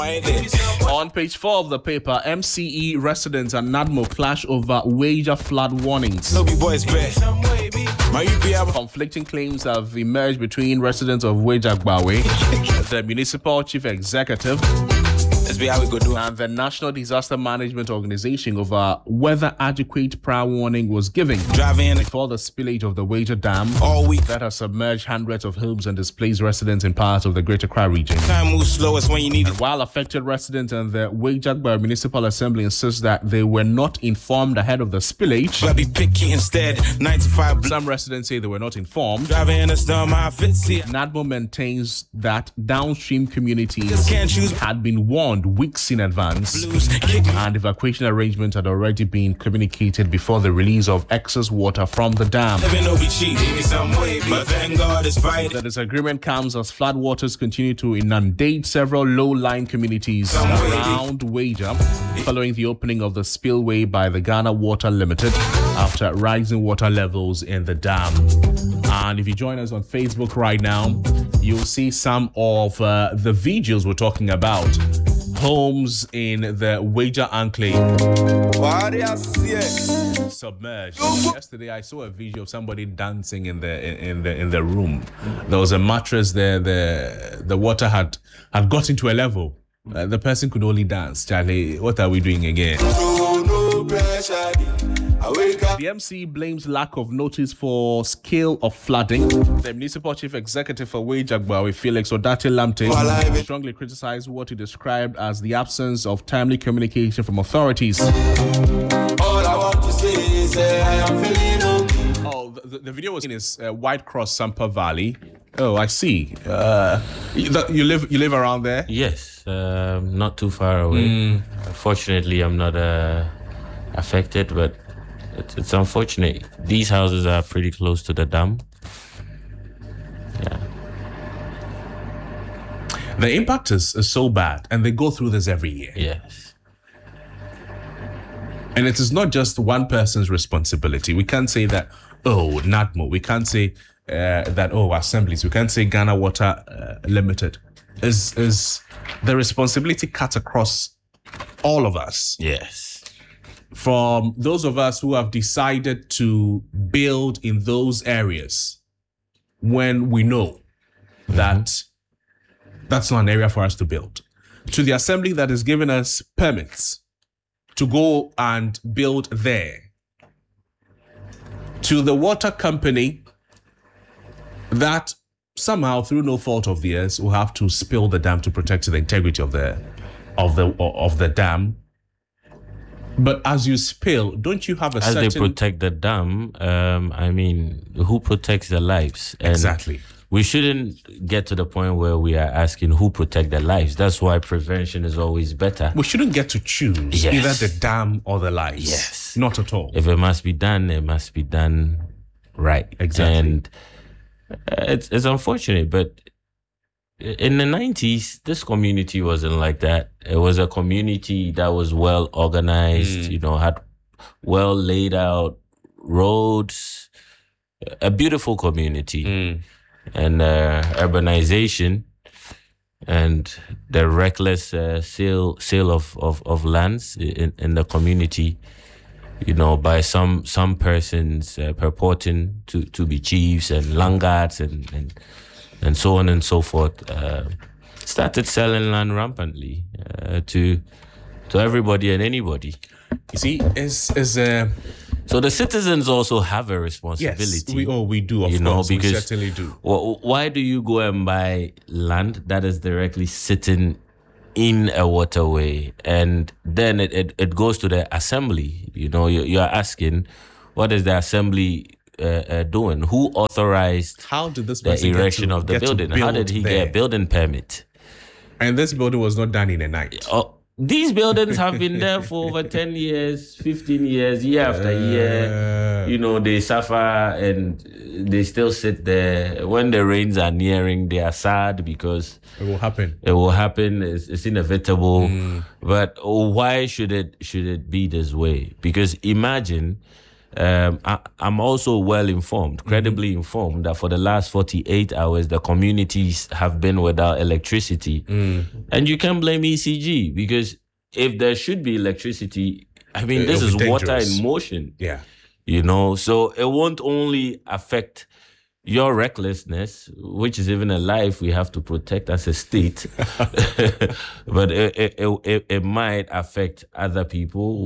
On page 4 of the paper, MCE residents and NADMO clash over Wager flood warnings. Conflicting claims have emerged between residents of Wager Gbawe, the municipal chief executive, and the National Disaster Management Organization over whether adequate prior warning was given before the spillage of the Wager Dam that has submerged hundreds of homes and displaced residents in parts of the Greater Accra region. Time moves slowest when you need it. While affected residents and the Wager Municipal Assembly insist that they were not informed ahead of the spillage, But be picky instead. 95 some residents say they were not informed. driving in a storm, I fit see. NADMO maintains that downstream communities Can't choose had been warned weeks in advance, blues. Kick me. and evacuation arrangements had already been communicated before the release of excess water from the dam. Living no be cheap. Give me some way, but thank God it's right. The disagreement comes as floodwaters continue to inundate several low-lying communities around Wager following the opening of the spillway by the Ghana Water Limited after rising water levels in the dam. And if you join us on Facebook right now, you'll see some of the videos we're talking about. Homes in the Wager Enclave submerged. Yesterday, I saw a video of somebody dancing in the room. There was a mattress there. The water had got into a level. The person could only dance. Charlie, what are we doing again? No pressure. I wake up. The MC blames lack of notice for scale of flooding. The municipal chief executive for Wager Gbawe, Felix Odate Lamte, strongly criticized what he described as the absence of timely communication from authorities. All I want to say is I am feeling okay. Oh, the video was in his White Cross Sampa Valley. Oh, I see. You live around there? Yes, not too far away. Fortunately, I'm not affected, but it's unfortunate. These houses are pretty close to the dam. Yeah. The impact is so bad, and they go through this every year. Yes. And it is not just one person's responsibility. We can't say that, oh, NADMO. We can't say that, oh, assemblies. We can't say Ghana Water Limited. Is the responsibility cut across all of us? Yes. From those of us who have decided to build in those areas when we know that that's not an area for us to build, to the assembly that has given us permits to go and build there, to the water company that somehow, through no fault of theirs, will have to spill the dam to protect the integrity of the dam. But as you spill, don't you have a As certain... they protect the dam, I mean, who protects their lives? And Exactly. we shouldn't get to the point where we are asking who protect their lives. That's why prevention is always better. We shouldn't get to choose Yes. either the dam or the lives. Yes. Not at all. If it must be done, it must be done right. Exactly. And it's unfortunate, but in the 90s, this community wasn't like that. It was a community that was well organized, had well laid out roads, a beautiful community. And urbanization and the reckless sale of lands in the community, by some persons purporting to be chiefs and land guards and so on and so forth, started selling land rampantly to everybody and anybody. You see, So the citizens also have a responsibility. yes, we do, of course, we certainly do. Why do you go and buy land that is directly sitting in a waterway, and then it goes to the assembly? You're asking, what is the assembly doing? Who authorized How did this the person erection of the get to building? How build did he there? get a building permit? And this building was not done in a night. These buildings have been there for over 10 years, 15 years, year after year. They suffer and they still sit there. When the rains are nearing, they are sad because It will happen. It's inevitable. But why should it be this way? Because imagine I'm also well informed, credibly informed, that for the last 48 hours, the communities have been without electricity. And you can't blame ECG, because if there should be electricity, I mean, this is water in motion. Yeah. You know, so it won't only affect your recklessness, which is even a life we have to protect as a state, but it might affect other people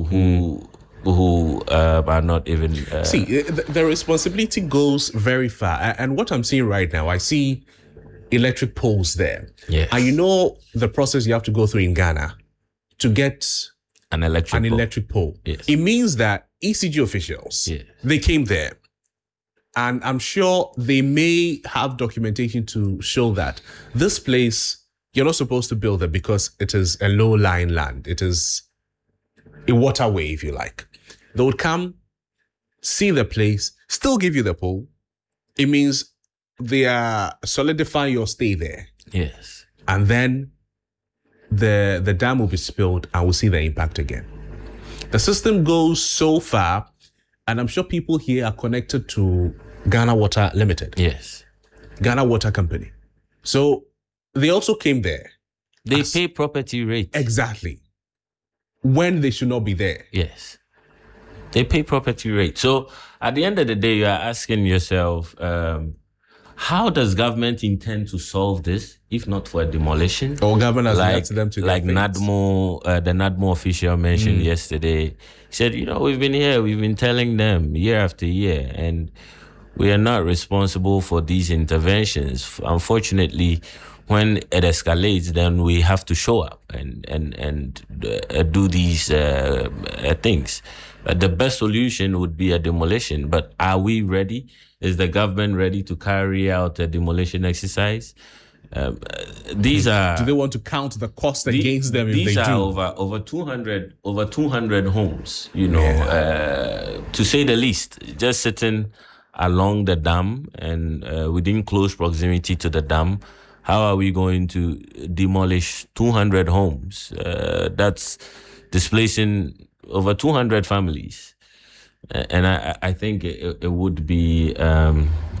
who are not even... See, the responsibility goes very far. And what I'm seeing right now, I see electric poles there. Yes. And you know the process you have to go through in Ghana to get an electric pole. Yes. It means that ECG officials, Yes. they came there. And I'm sure they may have documentation to show that this place, you're not supposed to build it because it is a low-lying land. It is a waterway, if you like. They would come, see the place, still give you the pole. It means they are solidifying your stay there. Yes. And then the dam will be spilled and we'll see the impact again. The system goes so far, and I'm sure people here are connected to Ghana Water Limited. Yes. Ghana Water Company. So they also came there. They pay property rates. Exactly. When they should not be there. Yes. They pay property rates. So at the end of the day, you are asking yourself, how does government intend to solve this, if not for a demolition? Or government has left them to like NADMO, the NADMO official mentioned yesterday. He said, we've been telling them year after year, and we are not responsible for these interventions. Unfortunately, when it escalates, then we have to show up and do these things. The best solution would be a demolition. But are we ready? Is the government ready to carry out a demolition exercise? These are. Do they want to count the cost against them if they do? These are over 200 homes. To say the least, just sitting along the dam and within close proximity to the dam. How are we going to demolish 200 homes? That's displacing over 200 families. And I think it would be a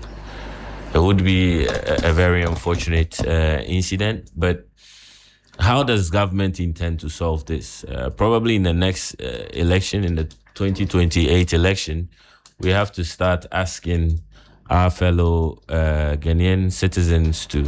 very unfortunate incident. But how does government intend to solve this? Probably in the next election, in the 2028 election, we have to start asking our fellow Ghanaian citizens to